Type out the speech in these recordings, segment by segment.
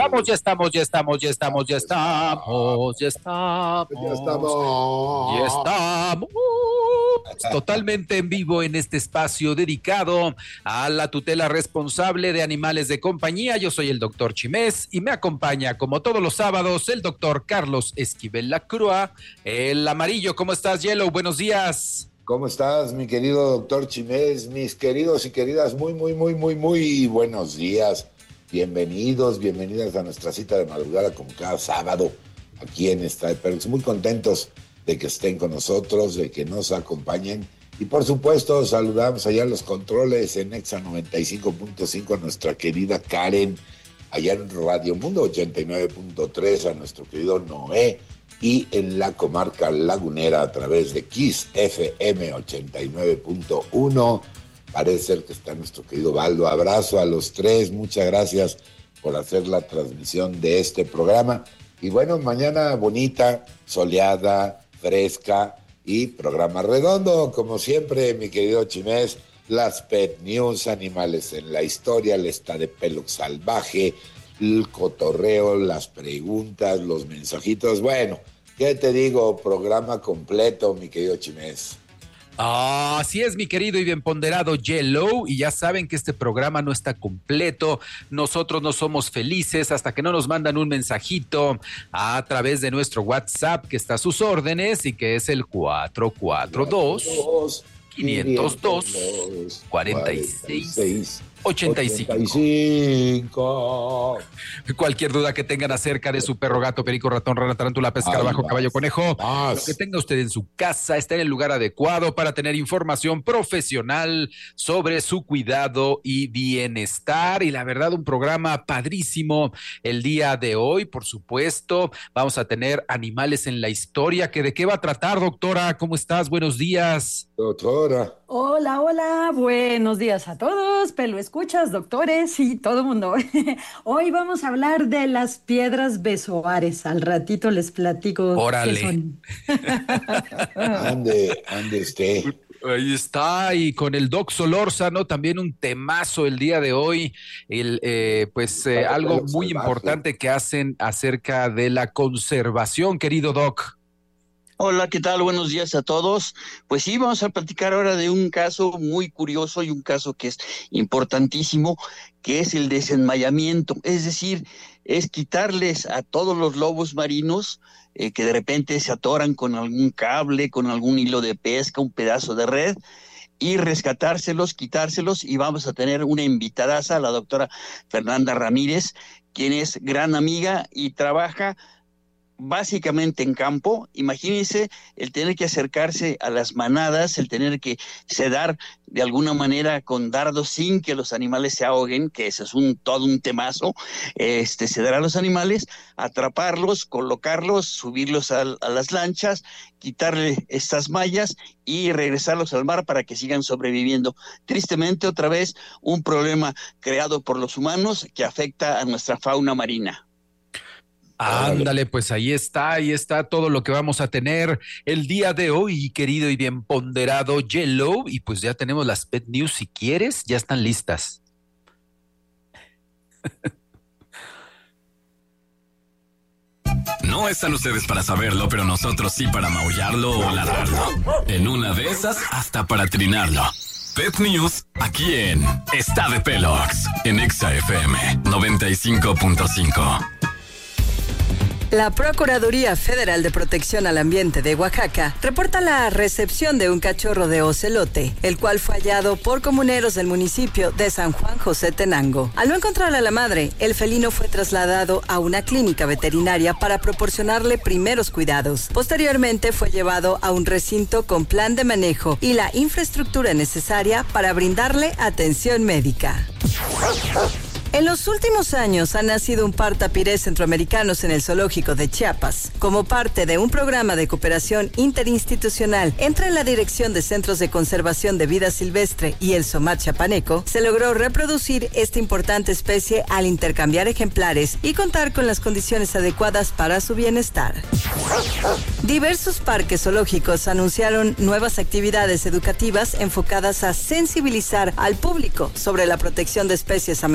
estamos. Totalmente en vivo en este espacio dedicado a la tutela responsable de animales de compañía. Yo soy el doctor Chimés y me acompaña, como todos los sábados, el doctor Carlos Esquivel Lacrua, el amarillo. ¿Cómo estás, Yellow? Buenos días. ¿Cómo estás, mi querido doctor Chimés? Mis queridos y queridas, muy buenos días. Bienvenidas a nuestra cita de madrugada como cada sábado aquí en Está Pero muy contentos de que estén con nosotros, de que nos acompañen. Y por supuesto, saludamos allá en los controles en Exa 95.5 a nuestra querida Karen, allá en Radio Mundo 89.3 a nuestro querido Noé, y en la comarca lagunera a través de Kiss FM 89.1. Parece ser que está nuestro querido Baldo. Abrazo a los tres, muchas gracias por hacer la transmisión de este programa. Y bueno, mañana bonita, soleada, fresca y programa redondo, como siempre, mi querido Chimés. Las Pet News, animales en la historia, el Está de Pelo Salvaje, el cotorreo, las preguntas, los mensajitos. Bueno, ¿qué te digo? Programa completo, mi querido Chimés. Así es, mi querido y bien ponderado Yellow, y ya saben que este programa no está completo. Nosotros no somos felices hasta que no nos mandan un mensajito a través de nuestro WhatsApp, que está a sus órdenes y que es el 442 502 46 85. Cualquier duda que tengan acerca de su perro, gato, perico, ratón, rana, tarántula, pez, escarabajo, caballo, conejo, lo que tenga usted en su casa está en el lugar adecuado para tener información profesional sobre su cuidado y bienestar. Y la verdad, un programa padrísimo el día de hoy. Por supuesto, vamos a tener animales en la historia. ¿De qué va a tratar, doctora? ¿Cómo estás? Buenos días. Doctora. Hola, buenos días a todos, pelo escuchas, doctores y todo el mundo. Hoy vamos a hablar de las piedras besoares. Al ratito les platico. Órale. Qué son. Ande usted. Ahí está, y con el Doc Solórzano también un temazo el día de hoy, algo muy importante que hacen acerca de la conservación, querido Doc. Hola, ¿qué tal? Buenos días a todos. Pues sí, vamos a platicar ahora de un caso muy curioso y un caso que es importantísimo, que es el desenmayamiento. Es decir, es quitarles a todos los lobos marinos que de repente se atoran con algún cable, con algún hilo de pesca, un pedazo de red, y rescatárselos, quitárselos, y vamos a tener una invitadaza, la doctora Fernanda Ramírez, quien es gran amiga y trabaja básicamente en campo. Imagínense el tener que acercarse a las manadas, el tener que sedar de alguna manera con dardos sin que los animales se ahoguen, que ese es todo un temazo, sedar a los animales, atraparlos, colocarlos, subirlos a las lanchas, quitarle estas mallas y regresarlos al mar para que sigan sobreviviendo. Tristemente, otra vez, un problema creado por los humanos que afecta a nuestra fauna marina. Ándale, pues ahí está todo lo que vamos a tener el día de hoy, querido y bien ponderado Yellow, y pues ya tenemos las Pet News, si quieres, ya están listas. No están ustedes para saberlo, pero nosotros sí para maullarlo o ladrarlo. En una de esas, hasta para trinarlo. Pet News, aquí en Está de Pelox, en Exa FM 95.5. La Procuraduría Federal de Protección al Ambiente de Oaxaca reporta la recepción de un cachorro de ocelote, el cual fue hallado por comuneros del municipio de San Juan José Tenango. Al no encontrar a la madre, el felino fue trasladado a una clínica veterinaria para proporcionarle primeros cuidados. Posteriormente fue llevado a un recinto con plan de manejo y la infraestructura necesaria para brindarle atención médica. En los últimos años han nacido un par tapirés centroamericanos en el zoológico de Chiapas. Como parte de un programa de cooperación interinstitucional entre la Dirección de Centros de Conservación de Vida Silvestre y el SOMAT Chiapaneco, se logró reproducir esta importante especie al intercambiar ejemplares y contar con las condiciones adecuadas para su bienestar. Diversos parques zoológicos anunciaron nuevas actividades educativas enfocadas a sensibilizar al público sobre la protección de especies amenazadas.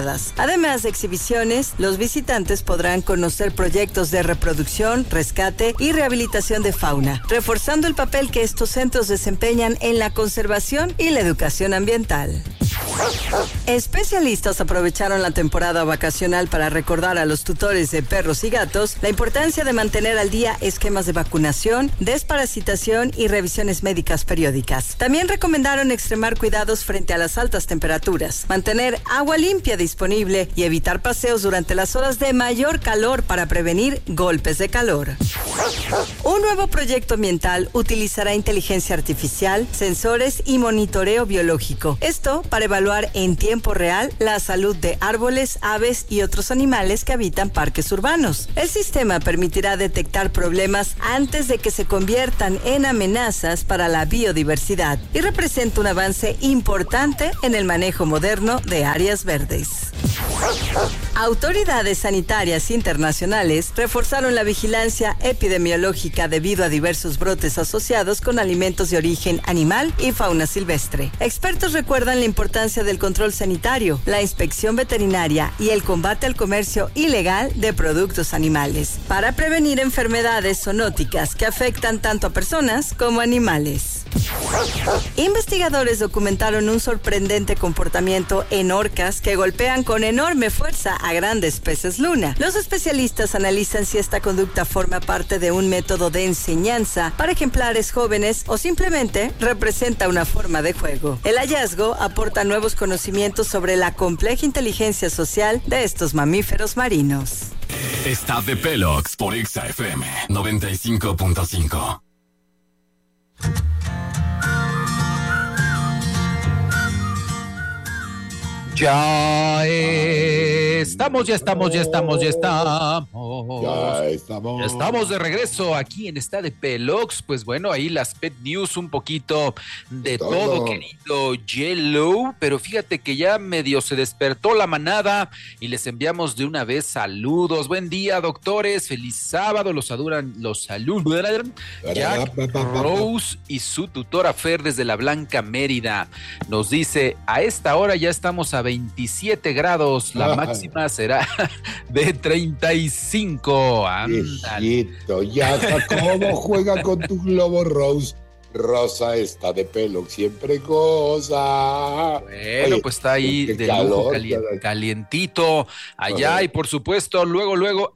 entradas. Además de exhibiciones, los visitantes podrán conocer proyectos de reproducción, rescate y rehabilitación de fauna, reforzando el papel que estos centros desempeñan en la conservación y la educación ambiental. Especialistas aprovecharon la temporada vacacional para recordar a los tutores de perros y gatos la importancia de mantener al día esquemas de vacunación, desparasitación y revisiones médicas periódicas. También recomendaron extremar cuidados frente a las altas temperaturas, mantener agua limpia disponible y evitar paseos durante las horas de mayor calor para prevenir golpes de calor. Un nuevo proyecto ambiental utilizará inteligencia artificial, sensores y monitoreo biológico. Esto para evaluar en tiempo real la salud de árboles, aves y otros animales que habitan parques urbanos. El sistema permitirá detectar problemas antes de que se conviertan en amenazas para la biodiversidad y representa un avance importante en el manejo moderno de áreas verdes. Autoridades sanitarias internacionales reforzaron la vigilancia epidemiológica debido a diversos brotes asociados con alimentos de origen animal y fauna silvestre. Expertos recuerdan la importancia del control sanitario, la inspección veterinaria y el combate al comercio ilegal de productos animales para prevenir enfermedades zoonóticas que afectan tanto a personas como animales. Investigadores documentaron un sorprendente comportamiento en orcas que golpean con enorme fuerza a grandes peces luna. Los especialistas analizan si esta conducta forma parte de un método de enseñanza para ejemplares jóvenes o simplemente representa una forma de juego. El hallazgo aporta nuevos conocimientos sobre la compleja inteligencia social de estos mamíferos marinos. Está de Pelox por Exa FM 95.5. Ya estamos. Ya estamos de regreso aquí en Está de Pelox. Pues bueno, ahí las Pet News, un poquito de todo, querido Yellow. Pero fíjate que ya medio se despertó la manada y les enviamos de una vez saludos. Buen día, doctores. Feliz sábado. Los saludan Jack Rose y su tutora Fer desde la Blanca Mérida. Nos dice, a esta hora ya estamos a 27 grados, la máxima será de 35. Viejito, ya cómo juega con tu globo, Rose. Rosa está de pelo, siempre goza. Bueno, oye, pues está ahí de lujo, calientito allá. Y por supuesto, luego.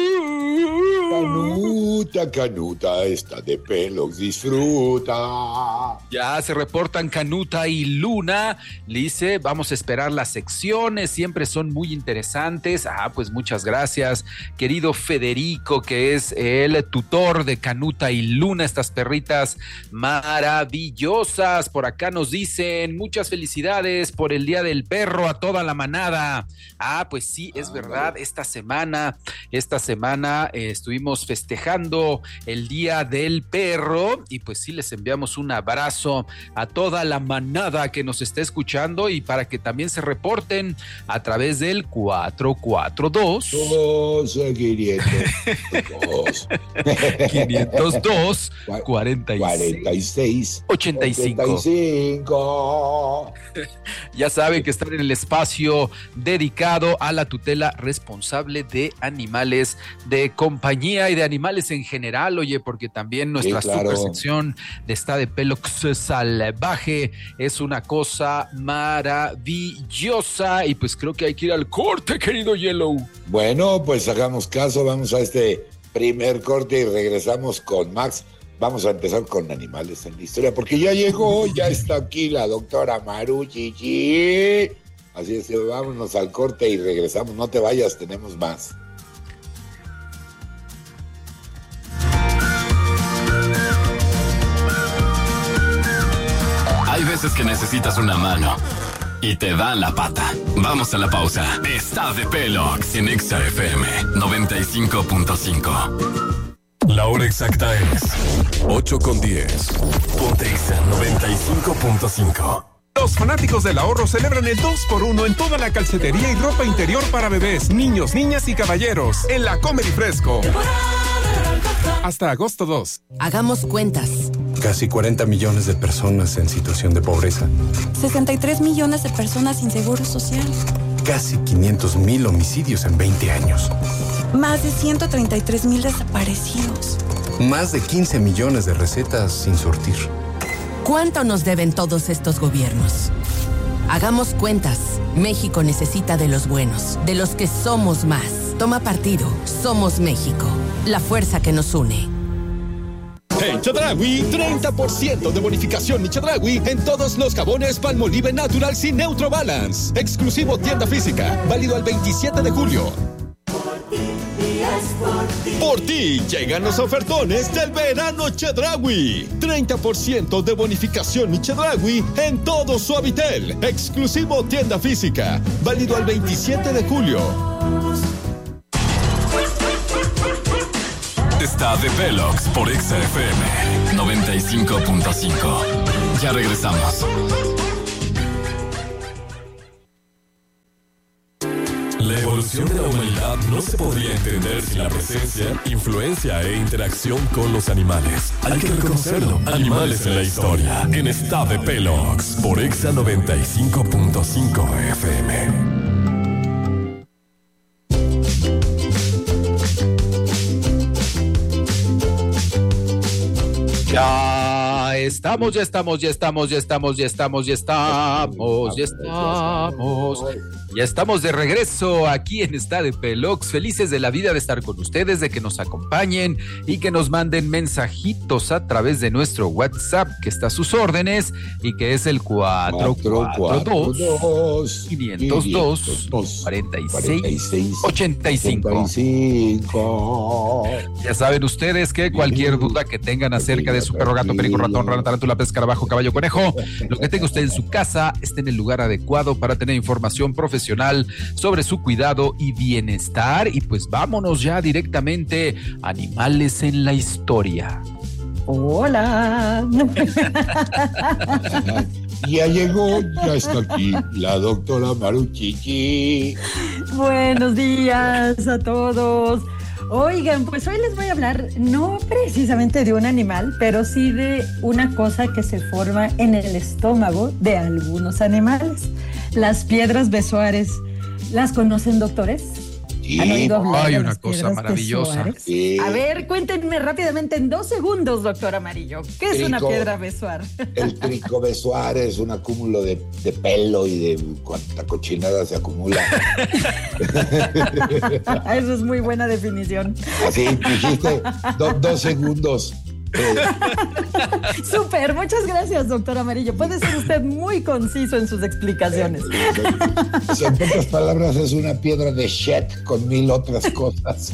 Canuta, está de pelo, disfruta. Ya se reportan Canuta y Luna. Le dice, vamos a esperar las secciones, siempre son muy interesantes. Pues muchas gracias, querido Federico, que es el tutor de Canuta y Luna, estas perritas maravillosas. Por acá nos dicen, muchas felicidades por el Día del Perro a toda la manada. Pues sí, es verdad, esta semana estuvimos festejando el Día del Perro y pues sí, les enviamos un abrazo a toda la manada que nos está escuchando y para que también se reporten a través del 442 502 46 85. Ya saben que están en el espacio dedicado a la tutela responsable de animales de compañía y de animales en general, oye, porque también nuestra super sección de Está de Pelox Salvaje es una cosa maravillosa y pues creo que hay que ir al corte, querido Yellow. Bueno, pues hagamos caso, vamos a este primer corte y regresamos con Max. Vamos a empezar con animales en la historia, porque ya llegó, ya está aquí la doctora Maruchichi. Así es que vámonos al corte y regresamos. No te vayas, tenemos más. Hay veces que necesitas una mano y te dan la pata. Vamos a la pausa. Está de Pelox en Exa FM 95.5. La hora exacta es 8:10. Ponte Exa 95.5. Los fanáticos del ahorro celebran el 2x1 en toda la calcetería y ropa interior para bebés, niños, niñas y caballeros en la Comer y Fresco. Hasta agosto 2. Hagamos cuentas. Casi 40 millones de personas en situación de pobreza. 63 millones de personas sin seguro social. casi 500,000 homicidios en 20 años. Más de 133,000 desaparecidos. Más de 15 millones de recetas sin surtir. ¿Cuánto nos deben todos estos gobiernos? Hagamos cuentas. México necesita de los buenos, de los que somos más. Toma partido. Somos México. La fuerza que nos une. En Chedraui, 30% de bonificación en Chedraui en todos los jabones Palmolive Naturals y Neutro Balance. Exclusivo tienda física, válido al 27 de julio. Por ti llegan los ofertones del verano Chedraui. 30% de bonificación en Chedraui en todo Suavitel. Exclusivo tienda física, válido al 27 de julio. Está de Pelox por XFM 95.5. Ya regresamos. La evolución de la humanidad no se podría entender sin la presencia, influencia e interacción con los animales. Hay que reconocerlo. Animales en la historia. En Está de Pelox por Exa 95.5 FM. Ya estamos de regreso aquí en Está de Pelox, felices de la vida de estar con ustedes, de que nos acompañen y que nos manden mensajitos a través de nuestro WhatsApp, que está a sus órdenes y que es el 442-502-4685. Ya saben ustedes que cualquier duda que tengan acerca de su perro, gato, perico, ratón, rana, tarántula, pez, escarabajo, caballo, conejo, lo que tenga usted en su casa, esté en el lugar adecuado para tener información profesional sobre su cuidado y bienestar. Y pues vámonos ya directamente a Animales en la Historia. Hola. Ya llegó, ya está aquí la doctora Maruchichi. Buenos días a todos. Oigan, pues hoy les voy a hablar no precisamente de un animal, pero sí de una cosa que se forma en el estómago de algunos animales. Las piedras besoares. ¿Las conocen, doctores? Sí. ¿Han oído hablar de una las cosa piedras maravillosa. Sí. A ver, cuéntenme rápidamente en 2 segundos, doctor Amarillo. ¿Qué es una piedra besoar? El tricobesoar es un acúmulo de pelo y de cuánta cochinada se acumula. Eso es muy buena definición. Así dijiste 2 segundos. Súper, muchas gracias, doctor Amarillo. Puede ser usted muy conciso en sus explicaciones. En pocas palabras, es una piedra de shit con 1000 otras cosas.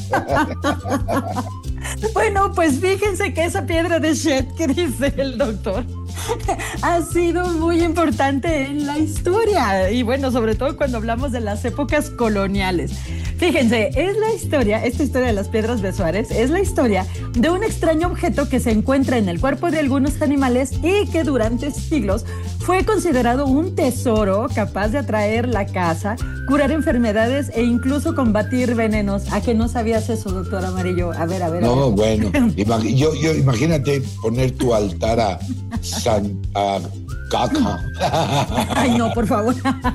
Bueno, pues fíjense que esa piedra de shit que dice el doctor ha sido muy importante en la historia. Y bueno, sobre todo cuando hablamos de las épocas coloniales. Fíjense, esta historia de las piedras besoares, es la historia de un extraño objeto que se encuentra en el cuerpo de algunos animales y que durante siglos fue considerado un tesoro capaz de atraer la caza, curar enfermedades e incluso combatir venenos. ¿A que no sabías eso, doctor Amarillo? A ver. No, bueno, yo imagínate poner tu altar a Santa Caca. Ay, no, por favor.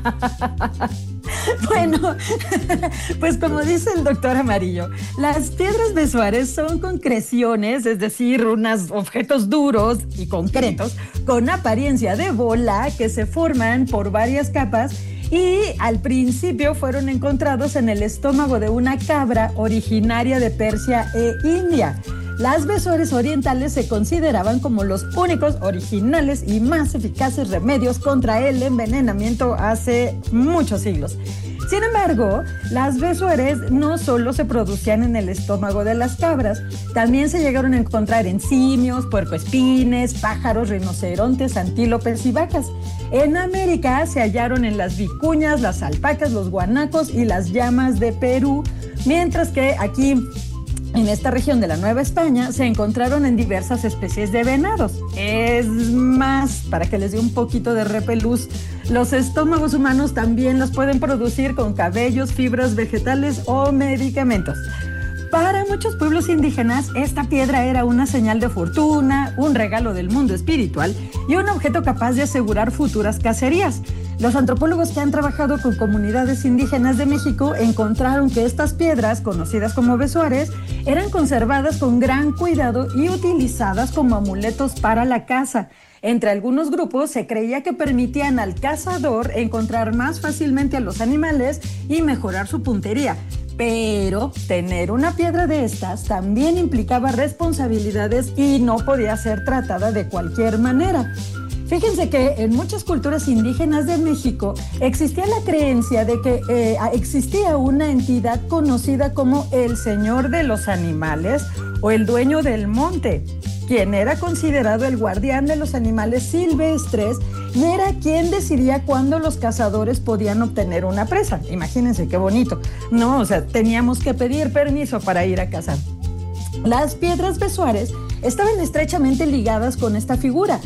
Bueno, pues como dice el doctor Amarillo, las piedras besoares son concreciones, es decir, unos objetos duros y concretos con apariencia de bola que se forman por varias capas y al principio fueron encontrados en el estómago de una cabra originaria de Persia e India. Las besoares orientales se consideraban como los únicos, originales y más eficaces remedios contra el envenenamiento hace muchos siglos. Sin embargo, las besoares no solo se producían en el estómago de las cabras, también se llegaron a encontrar en simios, puercoespines, pájaros, rinocerontes, antílopes y vacas. En América se hallaron en las vicuñas, las alpacas, los guanacos y las llamas de Perú, mientras que aquí en esta región de la Nueva España se encontraron en diversas especies de venados. Es más, para que les dé un poquito de repelús, los estómagos humanos también los pueden producir con cabellos, fibras vegetales o medicamentos. Para muchos pueblos indígenas, esta piedra era una señal de fortuna, un regalo del mundo espiritual y un objeto capaz de asegurar futuras cacerías. Los antropólogos que han trabajado con comunidades indígenas de México encontraron que estas piedras, conocidas como besoares, eran conservadas con gran cuidado y utilizadas como amuletos para la caza. Entre algunos grupos se creía que permitían al cazador encontrar más fácilmente a los animales y mejorar su puntería. Pero tener una piedra de estas también implicaba responsabilidades y no podía ser tratada de cualquier manera. Fíjense que en muchas culturas indígenas de México existía la creencia de que existía una entidad conocida como el Señor de los Animales o el Dueño del Monte, quien era considerado el guardián de los animales silvestres y era quien decidía cuándo los cazadores podían obtener una presa. Imagínense qué bonito. No, o sea, teníamos que pedir permiso para ir a cazar. Las piedras besoares estaban estrechamente ligadas con esta figura.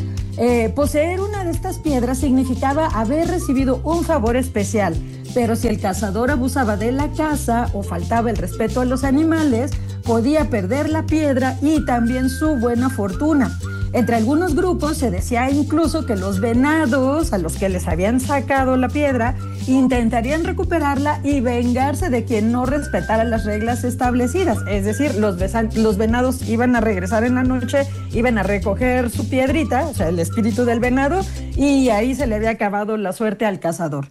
Poseer una de estas piedras significaba haber recibido un favor especial, pero si el cazador abusaba de la caza o faltaba el respeto a los animales, podía perder la piedra y también su buena fortuna. Entre algunos grupos se decía incluso que los venados a los que les habían sacado la piedra intentarían recuperarla y vengarse de quien no respetara las reglas establecidas. Es decir, los venados iban a regresar en la noche, iban a recoger su piedrita, o sea, el espíritu del venado, y ahí se le había acabado la suerte al cazador.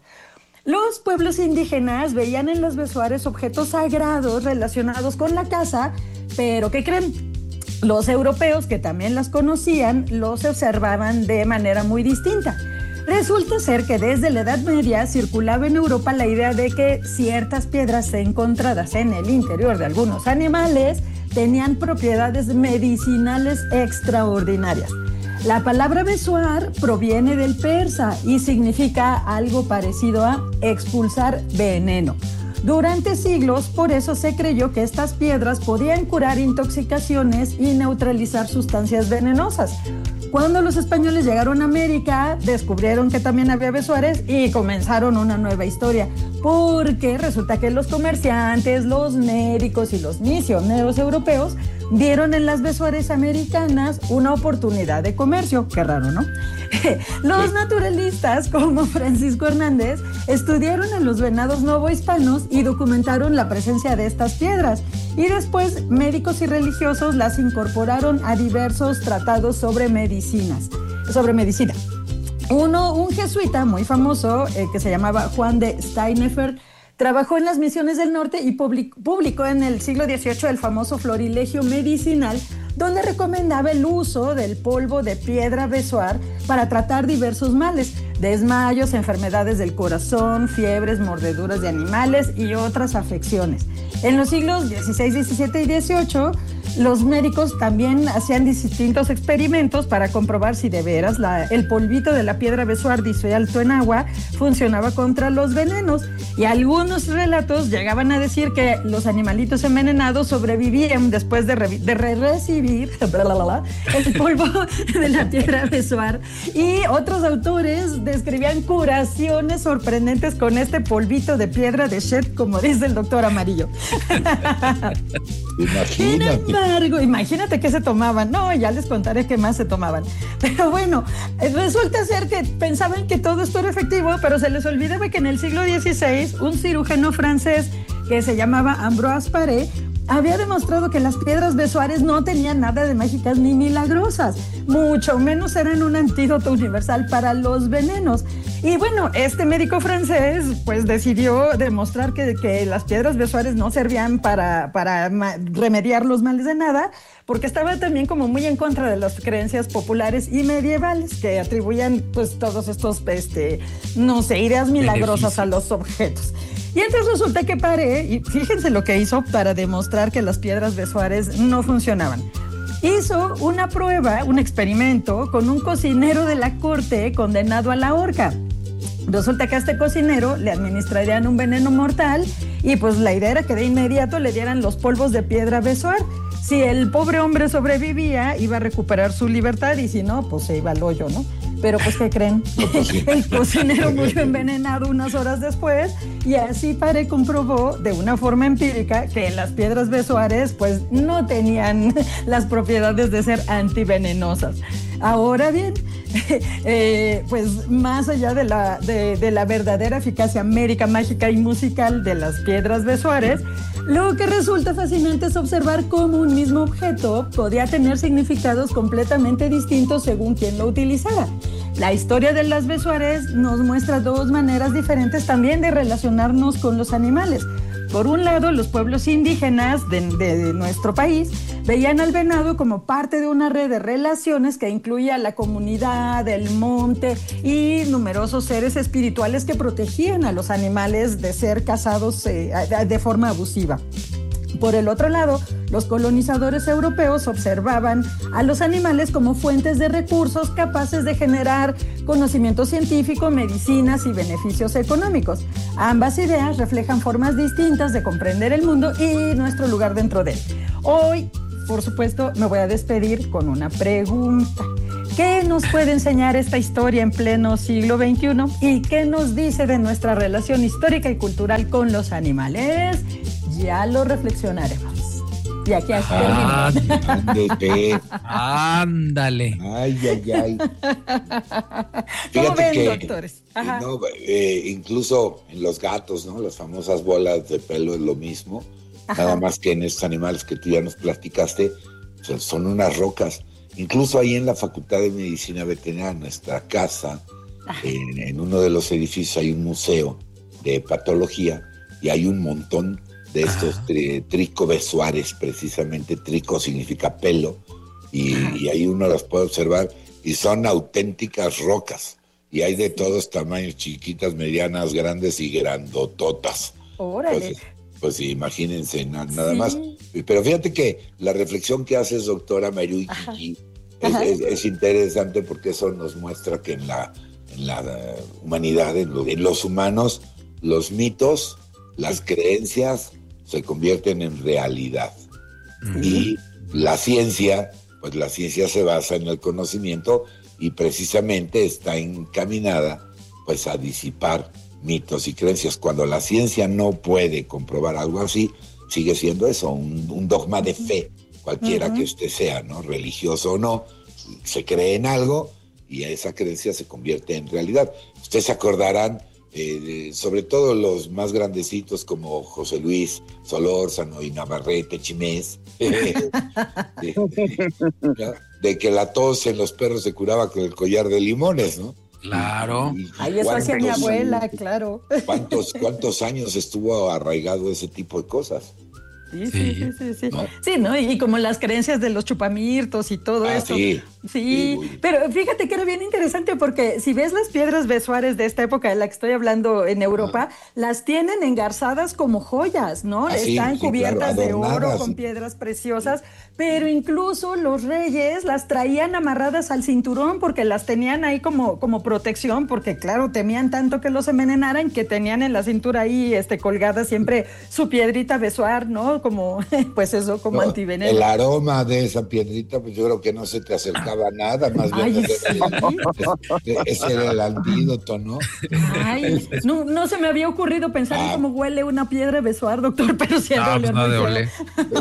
Los pueblos indígenas veían en los besoares objetos sagrados relacionados con la caza, pero ¿qué creen? Los europeos, que también las conocían, los observaban de manera muy distinta. Resulta ser que desde la Edad Media circulaba en Europa la idea de que ciertas piedras encontradas en el interior de algunos animales tenían propiedades medicinales extraordinarias. La palabra besoar proviene del persa y significa algo parecido a expulsar veneno. Durante siglos, por eso se creyó que estas piedras podían curar intoxicaciones y neutralizar sustancias venenosas. Cuando los españoles llegaron a América, descubrieron que también había besoares y comenzaron una nueva historia, porque resulta que los comerciantes, los médicos y los misioneros europeos vieron en las besoares americanas una oportunidad de comercio. Qué raro, ¿no? Los naturalistas, como Francisco Hernández, estudiaron a los venados novohispanos y documentaron la presencia de estas piedras. Y después, médicos y religiosos las incorporaron a diversos tratados sobre medicina. Un jesuita muy famoso, que se llamaba Juan de Steineffer, trabajó en las misiones del norte y publicó en el siglo XVIII el famoso Florilegio Medicinal, donde recomendaba el uso del polvo de piedra besoar para tratar diversos males, desmayos, enfermedades del corazón, fiebres, mordeduras de animales y otras afecciones. En los siglos XVI, XVII y XVIII, los médicos también hacían distintos experimentos para comprobar si de veras el polvito de la piedra besoar disuelto en agua funcionaba contra los venenos. Y algunos relatos llegaban a decir que los animalitos envenenados sobrevivían después de recibir el polvo de la piedra besoar. Y otros autores describían curaciones sorprendentes con este polvito de piedra de Shed, como dice el doctor Amarillo. Sin embargo, imagínate qué se tomaban. No, ya les contaré qué más se tomaban. Pero bueno, resulta ser que pensaban que todo esto era efectivo, pero se les olvidaba que en el siglo XVI un cirujano francés que se llamaba Ambroise Paré había demostrado que las piedras besoares no tenían nada de mágicas ni milagrosas, mucho menos eran un antídoto universal para los venenos. Y bueno, este médico francés pues decidió demostrar que las piedras besoares no servían para remediar los males de nada, porque estaba también como muy en contra de las creencias populares y medievales que atribuían pues todos estos, ideas milagrosas a los objetos. Y entonces resulta que Paré, y fíjense lo que hizo para demostrar que las piedras besoares no funcionaban. Hizo una prueba, un experimento con un cocinero de la corte condenado a la horca. Resulta que a este cocinero le administrarían un veneno mortal y pues la idea era que de inmediato le dieran los polvos de piedra besoar. Si el pobre hombre sobrevivía, iba a recuperar su libertad y si no, pues se iba al hoyo, ¿no? Pero pues, ¿qué creen? El cocinero murió envenenado unas horas después y así Paré comprobó de una forma empírica que las piedras besoares pues no tenían las propiedades de ser antivenenosas. Ahora bien, pues más allá de la verdadera eficacia médica, mágica y musical de las piedras de Suárez, lo que resulta fascinante es observar cómo un mismo objeto podía tener significados completamente distintos según quien lo utilizara. La historia de las Suárez nos muestra dos maneras diferentes también de relacionarnos con los animales. Por un lado, los pueblos indígenas de nuestro país veían al venado como parte de una red de relaciones que incluía la comunidad, el monte y numerosos seres espirituales que protegían a los animales de ser cazados de forma abusiva. Por el otro lado, los colonizadores europeos observaban a los animales como fuentes de recursos capaces de generar conocimiento científico, medicinas y beneficios económicos. Ambas ideas reflejan formas distintas de comprender el mundo y nuestro lugar dentro de él. Hoy, por supuesto, me voy a despedir con una pregunta. ¿Qué nos puede enseñar esta historia en pleno siglo XXI? ¿Y qué nos dice de nuestra relación histórica y cultural con los animales? Ya lo reflexionaremos. Y aquí Ándale. Ay, ay, ay. ¿Cómo ven, doctores? No, incluso en los gatos, ¿no? Las famosas bolas de pelo es lo mismo. Ajá. Nada más que en estos animales que tú ya nos platicaste, son unas rocas. Incluso ahí en la Facultad de Medicina Veterinaria, en nuestra casa, en uno de los edificios hay un museo de patología y hay un montón de estos tricobesuares, precisamente. Trico significa pelo, y ahí uno las puede observar y son auténticas rocas, y hay de todos tamaños, chiquitas, medianas, grandes y grandototas. ¡Órale! Entonces, pues imagínense, nada más. Pero fíjate que la reflexión que haces, doctora Maru es interesante, porque eso nos muestra que en la humanidad, en los humanos, los mitos, las creencias se convierten en realidad. Y la ciencia, pues la ciencia se basa en el conocimiento y precisamente está encaminada pues a disipar mitos y creencias. Cuando la ciencia no puede comprobar algo así, sigue siendo eso, un dogma de fe, cualquiera que usted sea, ¿no? Religioso o no, se cree en algo y esa creencia se convierte en realidad. Ustedes se acordarán, sobre todo los más grandecitos como José Luis Solórzano y Navarrete Chimés, de que la tos en los perros se curaba con el collar de limones, ¿no? Claro. Ay, eso hacía mi abuela, claro. ¿Cuántos años estuvo arraigado ese tipo de cosas? Sí. ¿No? Sí, ¿no? Y como las creencias de los chupamirtos y todo eso. Sí, pero fíjate que era bien interesante, porque si ves las piedras Suárez de esta época de la que estoy hablando en Europa, las tienen engarzadas como joyas, ¿no? Están cubiertas de oro con piedras preciosas, pero incluso los reyes las traían amarradas al cinturón porque las tenían ahí como protección, porque claro, temían tanto que los envenenaran que tenían en la cintura ahí colgada siempre su piedrita Suárez, ¿no? Como, pues eso, como antiveneno. El aroma de esa piedrita, pues yo creo que no se te acercaba nada, más bien ese era el antídoto, ¿no? Ay, no se me había ocurrido pensar en cómo huele una piedra Suárez, doctor, pero sí huele.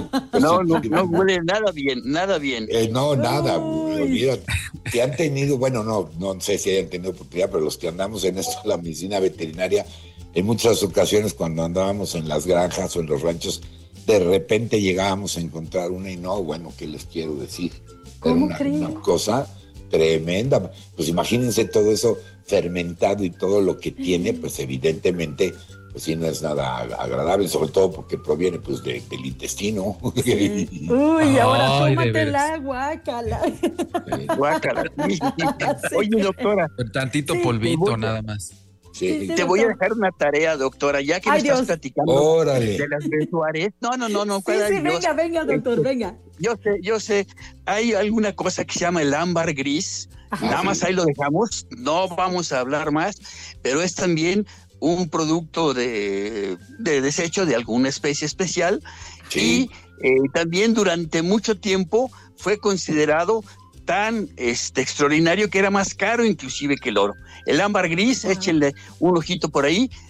No huele nada bien. No, nada, olvídate. Que han tenido, bueno, no sé si hayan tenido oportunidad, pero los que andamos en esto, la medicina veterinaria, en muchas ocasiones cuando andábamos en las granjas o en los ranchos, de repente llegábamos a encontrar una y bueno, ¿qué les quiero decir? ¿Cómo una cosa tremenda. Pues imagínense todo eso fermentado y todo lo que tiene, pues evidentemente, pues sí, no es nada agradable, sobre todo porque proviene pues del intestino. Sí. Uy, ahora tómate la guácala. Guácala. Oye, doctora. Con tantito polvito nada más. Sí, te voy a dejar una tarea, doctora, ya que me estás platicando de las Suárez. No. Sí, venga, doctor, venga. Yo sé, hay alguna cosa que se llama el ámbar gris. Nada más ahí lo dejamos, no vamos a hablar más, pero es también un producto de desecho de alguna especie especial. Y también durante mucho tiempo fue considerado tan extraordinario que era más caro inclusive que el oro. El ámbar gris, échenle un ojito por ahí,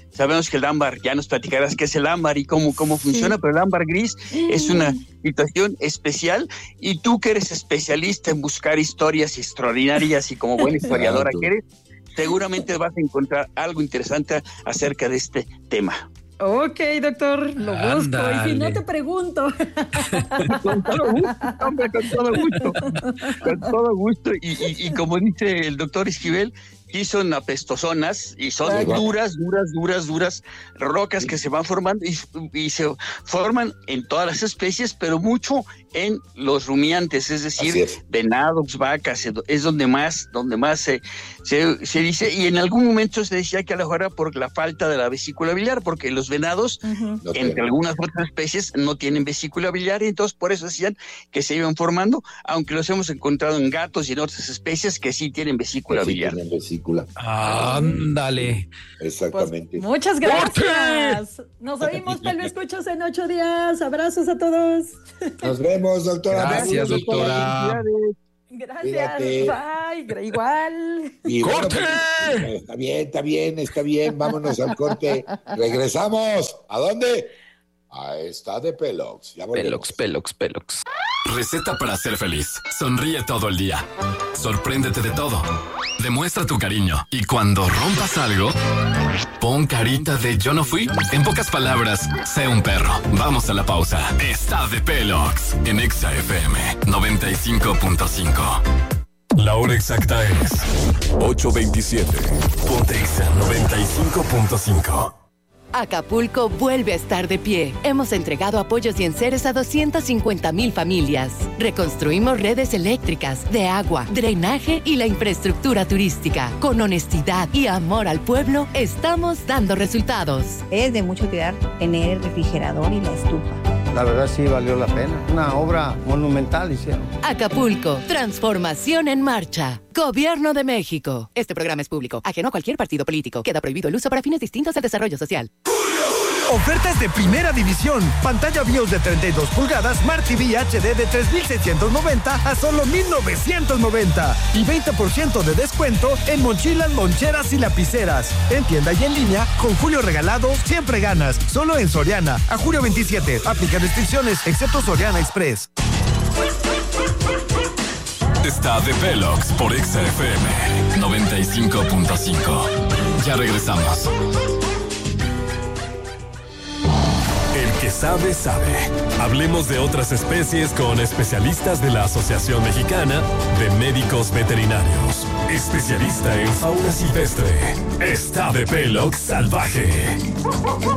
Sabemos que el ámbar, ya nos platicarás qué es el ámbar y cómo funciona, pero el ámbar gris es una situación especial, y tú que eres especialista en buscar historias extraordinarias y como buena historiadora que eres, seguramente vas a encontrar algo interesante acerca de este tema. Ok, doctor, lo busco. Y si no, te pregunto. Con todo gusto, hombre, con todo gusto. Con todo gusto. Y como dice el doctor Esquivel, sí son apestosonas y son duras rocas que se van formando y se forman en todas las especies, pero mucho en los rumiantes, es decir, venados, vacas, es donde más se dice, y en algún momento se decía que a lo mejor era por la falta de la vesícula biliar, porque los venados, entre algunas otras especies, no tienen vesícula biliar, y entonces por eso decían que se iban formando, aunque los hemos encontrado en gatos y en otras especies que sí tienen vesícula biliar. Ándale. Exactamente. Pues, muchas gracias. Nos oímos, Pelve Escuchas, en 8 días. Abrazos a todos. Nos vemos, doctora. Gracias, doctora. Gracias. Cuídate. Bye. Igual. Y ¡corte! Bueno, pues, está bien. Vámonos al corte. Regresamos. ¿A dónde? A esta de Pelox. Ya volvemos. Pelox. Receta para ser feliz. Sonríe todo el día. Sorpréndete de todo. Demuestra tu cariño. Y cuando rompas algo, pon carita de yo no fui. En pocas palabras, sé un perro. Vamos a la pausa. Está de Pelox en Exa FM 95.5. La hora exacta es 8:27. Ponte Exa 95.5. Acapulco vuelve a estar de pie. Hemos entregado apoyos y enseres a 250,000 familias. Reconstruimos redes eléctricas, de agua, drenaje y la infraestructura turística. Con honestidad y amor al pueblo, estamos dando resultados. Es de mucho cuidar tener el refrigerador y la estufa. La verdad sí valió la pena. Una obra monumental hicieron. Acapulco, transformación en marcha. Gobierno de México. Este programa es público, ajeno a cualquier partido político. Queda prohibido el uso para fines distintos al desarrollo social. Ofertas de primera división. Pantalla BIOS de 32 pulgadas, Smart TV HD de 3,690 a solo 1,990. Y 20% de descuento en mochilas, loncheras y lapiceras. En tienda y en línea, con Julio Regalado, siempre ganas. Solo en Soriana. A julio 27. Aplica restricciones, excepto Soriana Express. Está de Pelox por Exa FM 95.5. Ya regresamos. El que sabe, sabe. Hablemos de otras especies con especialistas de la Asociación Mexicana de Médicos Veterinarios. Especialista en fauna silvestre. Está de Pelox salvaje.